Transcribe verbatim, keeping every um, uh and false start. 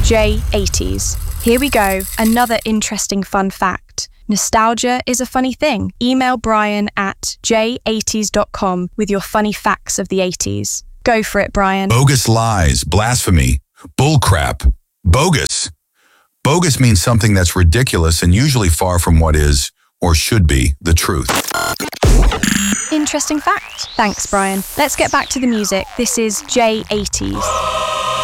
J eighties. Here we go, another interesting fun fact. Nostalgia is a funny thing. Email Brian at j eighties dot com with your funny facts of the eighties. Go for it, Brian. Bogus lies, blasphemy, bullcrap, bogus. Bogus means something that's ridiculous and usually far from what is, or should be, the truth. Interesting fact. Thanks, Brian. Let's get back to the music. This is J eighties.